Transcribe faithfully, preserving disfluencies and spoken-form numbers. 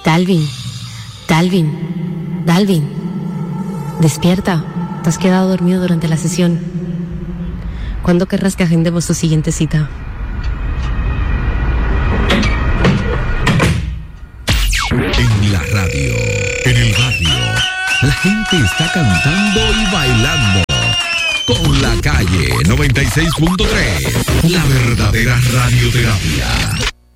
Dalvin, Dalvin, Dalvin, despierta. Te has quedado dormido durante la sesión. ¿Cuándo querrás que agendemos tu siguiente cita? En la radio, en el barrio, la gente está cantando y bailando. Con La Calle noventa y seis punto tres, la verdadera radioterapia.